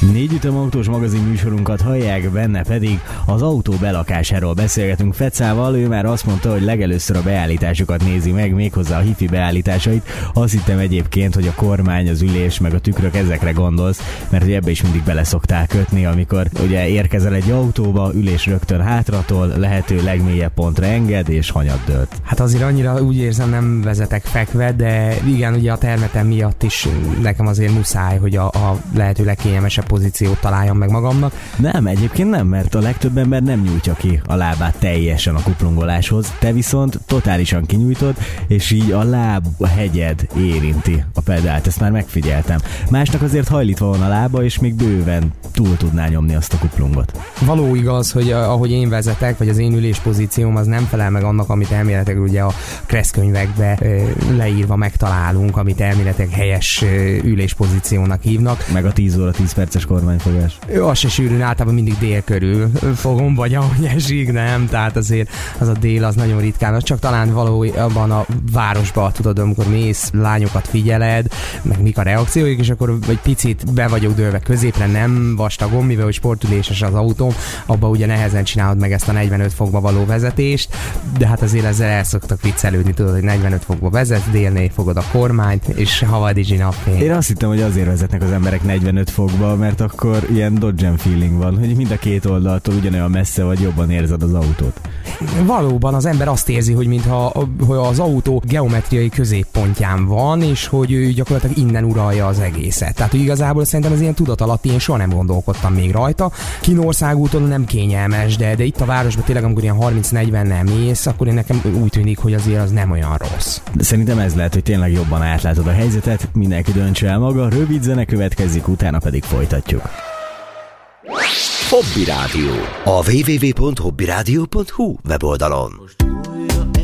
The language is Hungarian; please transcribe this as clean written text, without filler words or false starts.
Négy Ütem autós magazin műsorunkat hallják, benne pedig az autó belakásáról beszélgetünk Fecával. Ő már azt mondta, hogy legelőször a beállításokat nézi meg, méghozzá a hifi beállításait. Azt hittem egyébként, hogy a kormány, az ülés meg a tükrök, ezekre gondolsz, mert hogy ebbe is mindig bele szoktál kötni, amikor ugye érkezel egy autóba, ülés rögtön hátratol, lehető legmélyebb pontra enged és hanyat dőlt. Hát azért annyira úgy érzem, nem vezetek fekve, de igen, ugye a termetem miatt is nekem azért muszáj, hogy a lehető legkényelmesebb pozíciót találjam meg magamnak. Nem, egyébként nem, mert a legtöbb ember nem nyújtja ki a lábát teljesen a kuplungoláshoz, te viszont totálisan kinyújtod, és így a láb, a hegyed érinti a pedált, ezt már megfigyeltem. Másnak azért hajlítva van a lába, és még bőven túl tudná nyomni azt a kuplungot. Való igaz, hogy ahogy én vezetek, vagy az én üléspozícióm az nem felel meg annak, amit elméletileg ugye a kresszkönyvekbe leírva megtalálunk, amit elméletileg helyes üléspozíciónak hívnak. Meg a 10 óra 10 perces kormányfogás. Az se sűrűn, általában mindig dél körül fogom, vagy ahogy esik, nem? Tehát azért az a dél az nagyon ritkán, az csak talán valójában a városba, tudod, amikor mész, lányokat figyeled, meg mik a reakcióik, és akkor egy picit be vagyok dőlve középre, nem vastagon, mivel hogy sportüléses az autóm, abba ugye nehezen csinálod meg ezt a 45 fokba való vezetést, de hát azért ezzel el szoktak viccelődni, tudod, hogy 45 fokba vezetsz, délnél fogod a kormányt, és havadizsi napfény. Én azt hittem, hogy azért vezetnek az emberek 45 fokba, mert akkor ilyen Dodge feeling van, hogy mind a két oldaltól ugyanolyan messze vagy, jobban érzed az autót. Valóban az ember azt érzi, hogy mintha az autó geometriai középpontján van, és hogy ő gyakorlatilag innen uralja az egészet. Tehát hogy igazából szerintem ez ilyen tudatalatti, én soha nem gondolkodtam még rajta. Kinországúton nem kényelmes, de itt a városban tényleg, amikor ilyen 30-40-nel mész, akkor én nekem úgy tűnik, hogy azért az nem olyan rossz. De szerintem ez lehet, hogy tényleg jobban átlátod a helyzetet, mindenki döntse el maga, rövid zene következik, utána pedig folytatjuk. Hobby Rádió. A www.hobbyradio.hu weboldalon.